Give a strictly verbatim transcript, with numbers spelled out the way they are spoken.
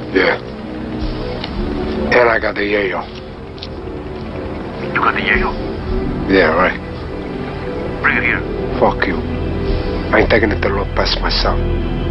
Yeah. And I got the yayo. You got the yayo? Yeah, right. Bring it here. Fuck you. I ain't taking it to Lopez myself.